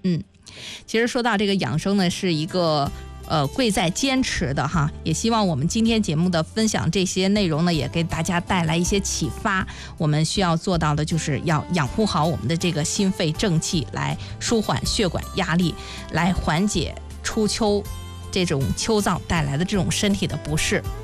其实说到这个养生呢，是一个贵在坚持的哈，也希望我们今天节目的分享这些内容呢，也给大家带来一些启发。我们需要做到的就是要养护好我们的这个心肺正气，来舒缓血管压力，来缓解初秋这种秋燥带来的这种身体的不适。